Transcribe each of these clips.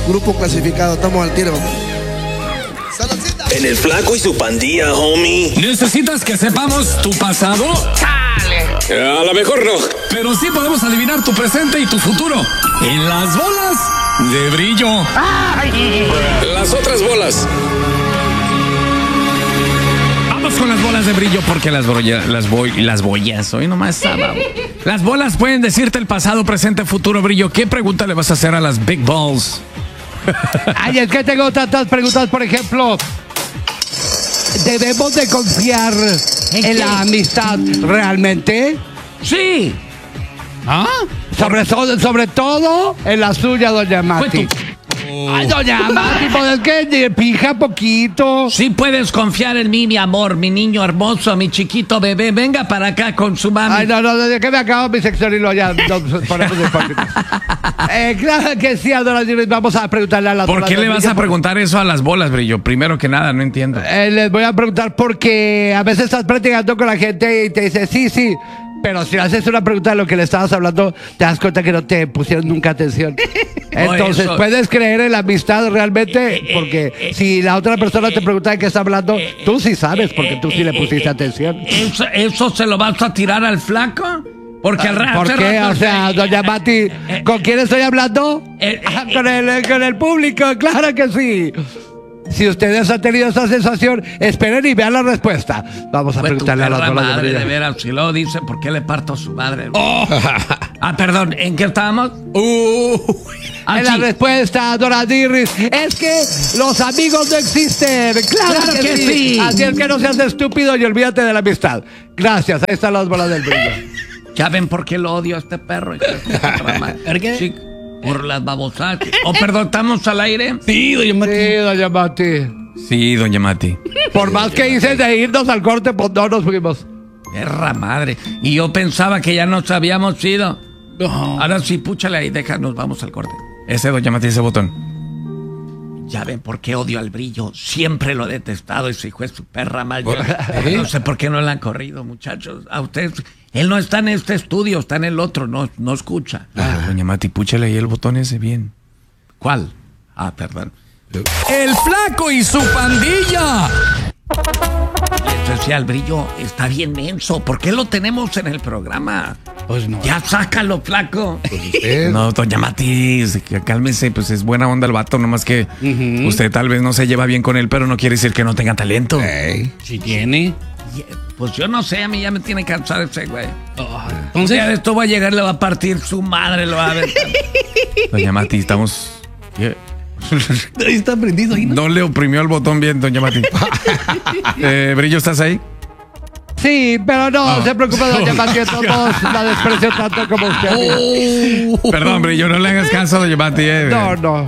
Grupo clasificado, estamos al tiro. ¡Saludcita! En el Flaco y su pandilla, homie. ¿Necesitas que sepamos tu pasado? A lo mejor no. Pero sí podemos adivinar tu presente y tu futuro. En las bolas de brillo. Las otras bolas. Vamos con las bolas de brillo porque las boyas, hoy nomás sábado. Las bolas pueden decirte el pasado, presente, futuro, brillo. ¿Qué pregunta le vas a hacer a las Big Balls? Ay, es que tengo tantas preguntas, por ejemplo, ¿debemos de confiar en la amistad realmente? Sí. ¿Ah? Sobre todo en la suya, doña Mati. Ay, doña Mati, pues es que pija poquito. Sí puedes confiar en mí, mi amor, mi niño hermoso, mi chiquito bebé. Venga para acá con su mami. Ay, no, desde que me acabo mi sección y lo ya nos ponemos hipócritas. Claro que sí, Adoradores, vamos a preguntarle a las bolas. ¿Por qué le vas a preguntar eso a las bolas, brillo? Primero que nada, no entiendo. Les voy a preguntar porque a veces estás platicando con la gente y te dice sí. Pero si haces una pregunta de lo que le estabas hablando, te das cuenta que no te pusieron nunca atención. Entonces, ¿puedes creer en la amistad realmente? Porque si la otra persona te pregunta de qué está hablando, tú sí sabes, porque tú sí le pusiste atención. ¿Eso se lo vas a tirar al Flaco? Porque al rato... ¿Por qué? O sea, doña Mati, ¿con quién estoy hablando? Con el público, claro que sí. Si ustedes han tenido esa sensación, esperen y vean la respuesta. Vamos a preguntarle a las bolas de brillo. De veras, si lo dice, ¿por qué le parto a su madre? Perdón, ¿en qué estábamos? En la respuesta, Doradirris, es que los amigos no existen. Claro que sí. Así es que no seas estúpido y olvídate de la amistad. Gracias, ahí están las bolas del brillo. Ya ven por qué lo odio a este perro. ¿Por qué? Sí, por las babosadas. Perdón, ¿estamos al aire? Sí, doña Mati. Sí, doña Mati. Por más que hice de irnos al corte, pues no nos fuimos. Perra madre. Y yo pensaba que ya nos habíamos ido. No. Ahora sí, púchale ahí, déjanos, vamos al corte. Ese, doña Mati, ese botón. Ya ven por qué odio al brillo. Siempre lo he detestado, ese hijo es su perra mal. No sé por qué no le han corrido, muchachos. A ustedes, él no está en este estudio, está en el otro, no escucha. Doña Mati, púchale ahí el botón ese bien. ¿Cuál? Perdón. El Flaco y su pandilla. Les decía, el brillo está bien menso. ¿Por qué lo tenemos en el programa? Pues no. Ya sácalo, Flaco. Pues No, doña Mati, cálmese, pues es buena onda el vato, nomás que usted tal vez no se lleva bien con él, pero no quiere decir que no tenga talento. Si tiene. Pues yo no sé, a mí ya me tiene cansado ese güey. Entonces, ya de esto va a llegar, le va a partir su madre, lo va a ver. Doña Mati, estamos... Ahí está prendido ahí, ¿no? No le oprimió el botón bien, doña Mati. Brillo, ¿estás ahí? Sí, pero no se preocupe, doña Mati, todos la desprecio tanto como usted. Perdón, Brillo, no le hagas caso, doña Mati. No.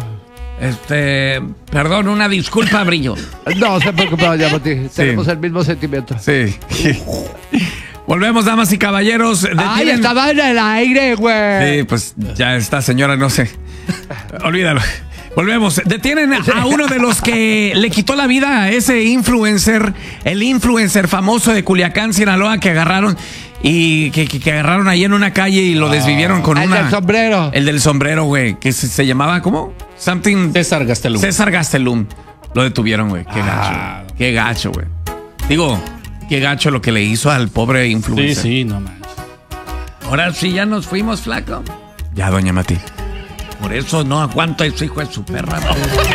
Perdón, una disculpa, Brillo. No se preocupe, doña Mati. Tenemos el mismo sentimiento. Sí. Volvemos, damas y caballeros. Ay, estaba en el aire, güey. Sí, pues ya esta señora, no sé. Olvídalo. Volvemos. Detienen a uno de los que le quitó la vida a ese influencer, el influencer famoso de Culiacán, Sinaloa, que agarraron y que agarraron ahí en una calle y lo desvivieron con el del sombrero. El del sombrero, güey, que se llamaba, ¿cómo? César Gastelum. César Gastelum. Lo detuvieron, güey. Qué gacho. Qué gacho, güey. Digo, qué gacho lo que le hizo al pobre influencer. Sí, no manches. Ahora sí ya nos fuimos, Flaco. Ya, doña Mati. Por eso no aguanto a ese hijo de su perra. No.